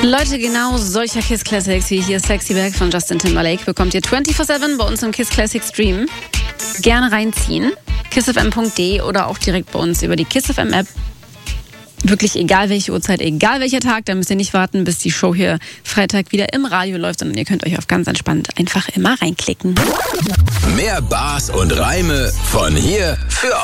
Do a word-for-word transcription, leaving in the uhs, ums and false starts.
Leute, genau solcher Kiss Classics wie hier Sexy Back von Justin Timberlake bekommt ihr vierundzwanzig sieben bei uns im Kiss Classic Stream. Gerne reinziehen. kiss f m punkt d e oder auch direkt bei uns über die Kiss F M App. Wirklich egal welche Uhrzeit, egal welcher Tag, da müsst ihr nicht warten, bis die Show hier Freitag wieder im Radio läuft, sondern ihr könnt euch auf ganz entspannt einfach immer reinklicken. Mehr Bars und Reime von hier für